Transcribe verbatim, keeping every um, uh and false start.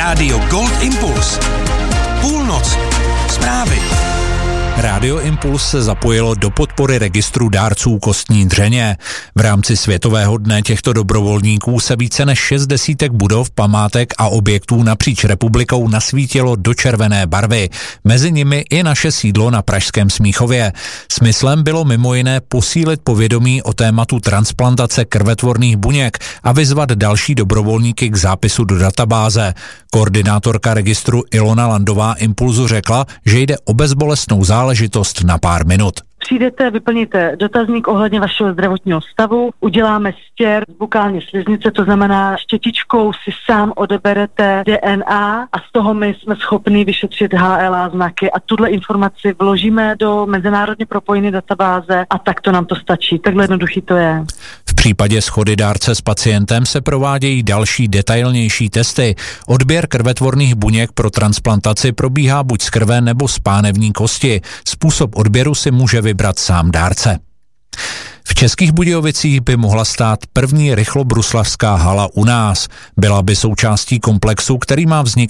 Rádio Gold Impuls. Půlnoc. Zprávy. Rádio Impuls se zapojilo do podpory registru dárců kostní dřeně. V rámci Světového dne těchto dobrovolníků se více než šest desítek budov, památek a objektů napříč republikou nasvítilo do červené barvy. Mezi nimi i naše sídlo na pražském Smíchově. Smyslem bylo mimo jiné posílit povědomí o tématu transplantace krvetvorných buněk a vyzvat další dobrovolníky k zápisu do databáze. Koordinátorka registru Ilona Landová Impulzu řekla, že jde o bezbolestnou záležitost na pár minut. Přijdete, vyplníte dotazník ohledně vašeho zdravotního stavu, uděláme stěr z bukální sliznice, to znamená štětičkou si sám odeberete D N A a z toho my jsme schopni vyšetřit H L A znaky a tuhle informaci vložíme do mezinárodně propojené databáze a takto nám to stačí. Takhle jednoduchý to je. V případě shody dárce s pacientem se provádějí další detailnější testy. Odběr krvetvorných buněk pro transplantaci probíhá buď z krve nebo z pánevní kosti. Způsob odběru si může vybrat sám dárce. V Českých Budějovicích by mohla stát první rychlobruslavská hala u nás. Byla by součástí komplexu, který má vzniknout